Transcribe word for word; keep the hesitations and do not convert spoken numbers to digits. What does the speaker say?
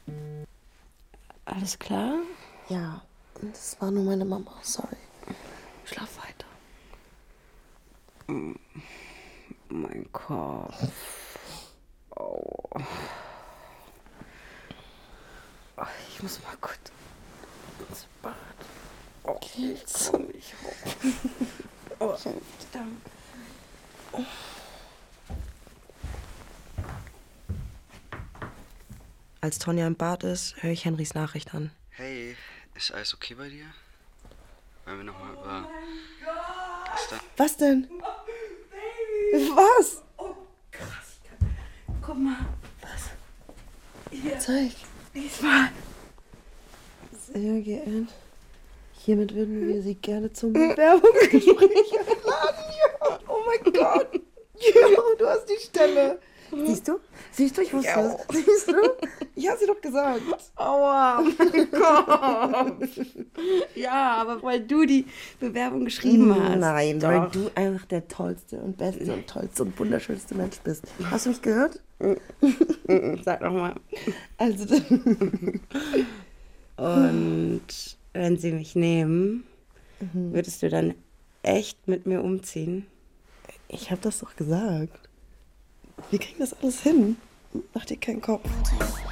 Alles klar? Ja, das war nur meine Mama, sorry. Schlaf weiter. Mein Kopf. Oh. Oh, ich muss mal kurz ins Bad. Oh, Geht's? ich komm nicht hoch. Oh, danke. Als Tonja im Bad ist, höre ich Henrys Nachricht an. Hey, ist alles okay bei dir? Wollen wir nochmal über gestern... Was denn? Baby! Was? Oh, krass. Guck mal. Was? Hier. Zeig. Diesmal. Sehr geehrt. Hiermit würden wir Sie gerne zum Bewerbungsgespräch einladen. Ja. Oh mein Gott. Ja, du hast die Stelle. Siehst du? Siehst du, ich wusste Ja. es. Siehst du? Ich hab's dir doch gesagt. Aua, mein Kopf. Ja, aber weil du die Bewerbung geschrieben hast. Nein, Doch. weil du einfach der tollste und beste und tollste und wunderschönste Mensch bist. Hast du mich gehört? Sag noch mal. Also, Und wenn sie mich nehmen, würdest du dann echt mit mir umziehen? ich hab das doch gesagt. Wir kriegen das alles hin. Mach dir keinen Kopf.